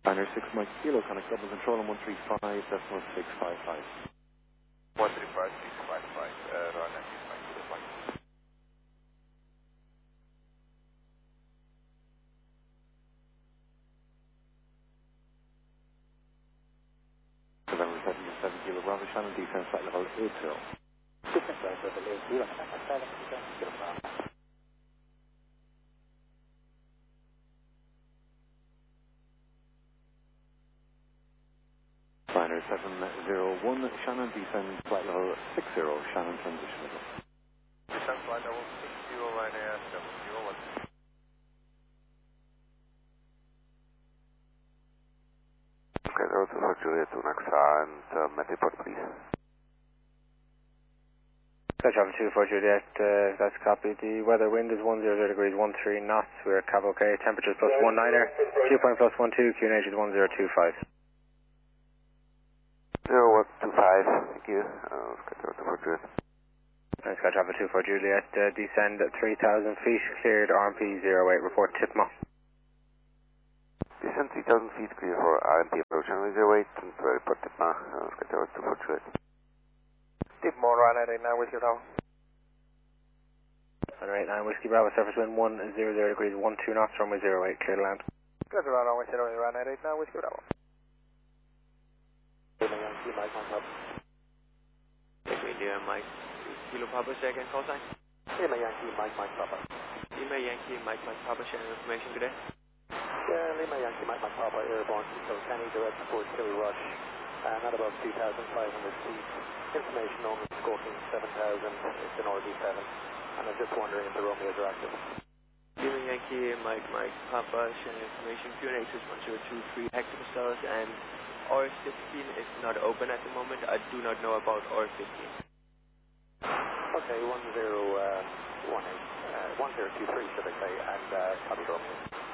Banner 6 Mike Kilo, connect double control on 135, decimal 655. 135, 655, Ryanair 6 Mike Kilo, Mike. November 7 Kilo, Bravo Shannon, descend flight level 80. Descend flight level 80, Ryanair 7 Kilo, Bravo. Liner 701, Shannon, descend flight level 60, Shannon transition level. Descend flight level 60, Ryanair 701. Okay, there was a Juliet to Naxa and Metaport, please. Sky Traffic 24 Juliet, that's copy. The weather wind is 100 degrees, 13 knots. We're cavalcade, temperatures plus 19er, dew point plus 12, QNH is 1025. 0125, thank you. Sky Traffic 24 Juliet. Sky Traffic 24 Juliet, descend at 3,000 feet, cleared RMP 08, report Titma. Descend 3,000 feet, clear for RMP approach runway 08, and report Titma, Sky Traffic 24 Juliet. Titma, Ryanair 89, Whiskey Bravo. Ryanair 89, Whiskey Bravo, surface wind 100 degrees, 12 knots, runway 08, clear to land. Good to runway 08, Ryanair 89, Whiskey Bravo. Yankee, Mike, Papa. Take me there, Mike. Kilo Papa, second call sign. Yankee, Mike, Papa. Yankee, Mike, Papa, sharing information today. Lima Yankee, Mike, Papa, airborne to Kilkenny, direct towards Kilrush, not above 2,500 feet. Information on Scorpion 7,000, it's an RB7, and I'm just wondering if the Romeos are active. Lima Yankee, Mike, Papa, sharing information. QNH is 1023 hectopascals, and RS-15 is not open at the moment. I do not know about RS-15. Okay, 1023 should I say, and copy Romeo.